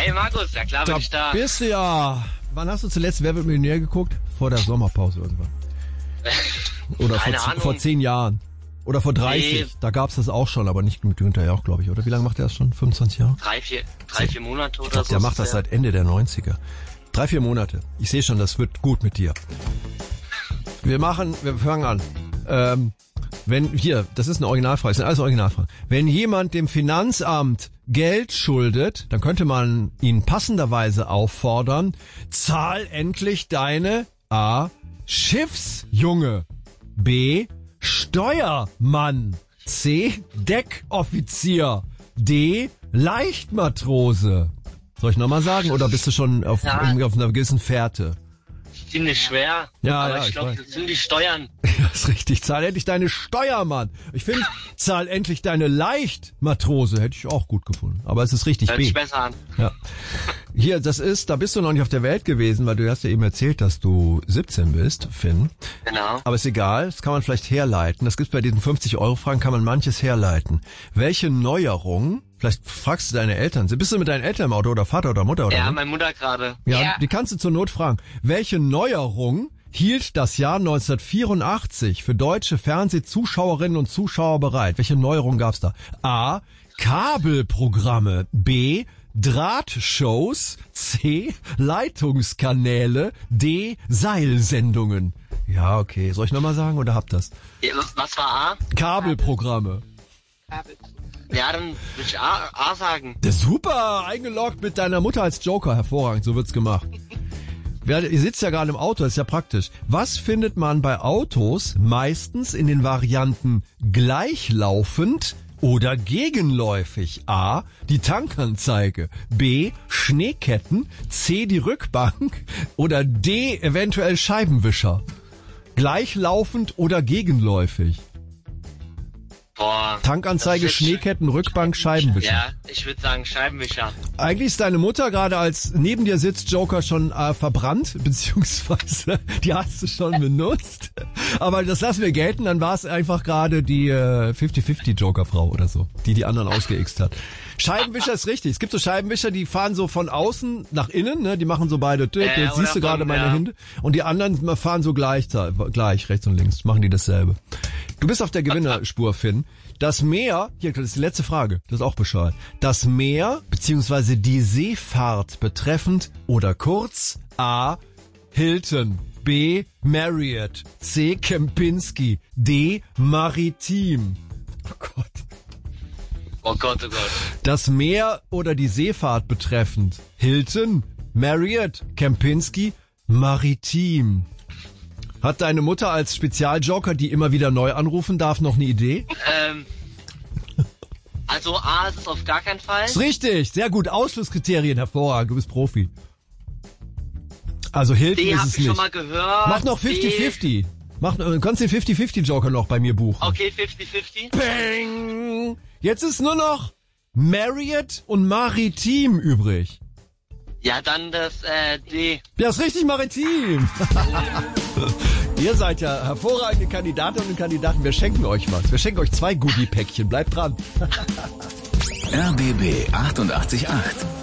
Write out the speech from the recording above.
Hi Markus, ja klar bin ich da. Bist du ja. Wann hast du zuletzt Wer wird Millionär geguckt? Vor der Sommerpause irgendwann. Oder vor 10 Jahren. Oder vor 30. Nee. Da gab's das auch schon, aber nicht mit Günther Jauch, glaube ich, oder? Wie lange macht er das schon? 25 Jahre? 3-4 Monate oder so. Der macht das seit Ende der 90er. 3-4 Monate. Ich sehe schon, das wird gut mit dir. Wir fangen an. Das ist eine Originalfrage, das sind alles Originalfragen. Wenn jemand dem Finanzamt Geld schuldet, dann könnte man ihn passenderweise auffordern, zahl endlich deine A. Schiffsjunge, B. Steuermann, C. Deckoffizier, D. Leichtmatrose. Soll ich nochmal sagen oder bist du schon auf einer gewissen Fährte? Ziemlich schwer, aber ich glaube, das sind die Steuern. Ja, ist richtig. Zahl endlich deine Steuermann. Ich finde, zahl endlich deine Leichtmatrose. Hätte ich auch gut gefunden. Aber es ist richtig. Hört sich besser an. Ja. Hier, da bist du noch nicht auf der Welt gewesen, weil du hast ja eben erzählt, dass du 17 bist, Finn. Genau. Aber ist egal, das kann man vielleicht herleiten. Das gibt's bei diesen 50-Euro-Fragen, kann man manches herleiten. Welche Neuerung, vielleicht fragst du deine Eltern, bist du mit deinen Eltern im Auto oder Vater oder Mutter? Oder ja, meine Mutter gerade. Ja, die kannst du zur Not fragen. Welche Neuerung hielt das Jahr 1984 für deutsche Fernsehzuschauerinnen und Zuschauer bereit? Welche Neuerung gab's da? A. Kabelprogramme. B. Drahtshows. C. Leitungskanäle. D. Seilsendungen. Ja, okay. Soll ich nochmal sagen oder habt das? Ja, was war A? Kabelprogramme. Ja, dann würde ich A sagen. Super, eingeloggt mit deiner Mutter als Joker. Hervorragend, so wird's gemacht. Ihr sitzt ja gerade im Auto, das ist ja praktisch. Was findet man bei Autos meistens in den Varianten gleichlaufend oder gegenläufig? A. Die Tankanzeige. B. Schneeketten. C. Die Rückbank. Oder D. Eventuell Scheibenwischer. Gleichlaufend oder gegenläufig? Boah. Tankanzeige, Schneeketten, Rückbank, Scheibenwischer. Ja, ich würde sagen Scheibenwischer. Eigentlich ist deine Mutter gerade als neben dir sitzt Joker schon verbrannt, beziehungsweise die hast du schon benutzt. Aber das lassen wir gelten, dann war es einfach gerade die 50-50 Joker-Frau oder so, die anderen ausgeixt hat. Scheibenwischer ist richtig. Es gibt so Scheibenwischer, die fahren so von außen nach innen, ne? Die machen so beide, jetzt siehst du gerade meine Hände. Und die anderen fahren so gleich, rechts und links, machen die dasselbe. Du bist auf der Gewinnerspur, Finn. Das Meer, hier, das ist die letzte Frage, das ist auch Bescheid. Das Meer, beziehungsweise die Seefahrt betreffend oder kurz A. Hilton, B. Marriott, C. Kempinski, D. Maritim. Oh Gott. Oh Gott, oh Gott. Das Meer oder die Seefahrt betreffend Hilton, Marriott, Kempinski, Maritim. Hat deine Mutter als Spezialjoker, die immer wieder neu anrufen darf, noch eine Idee? Also A ist es auf gar keinen Fall. Ist richtig, sehr gut. Ausschlusskriterien, hervorragend, du bist Profi. Also Hilton D ist hab es ich nicht. schon mal gehört. Mach noch 50-50. Du kannst den 50-50 Joker noch bei mir buchen. Okay, 50-50. Bang! Jetzt ist nur noch Marriott und Maritim übrig. Ja, dann das D. Ja, ist richtig, Maritim. Ihr seid ja hervorragende Kandidatinnen und Kandidaten. Wir schenken euch was. Wir schenken euch 2 Goodie-Päckchen. Bleibt dran. RBB 88.8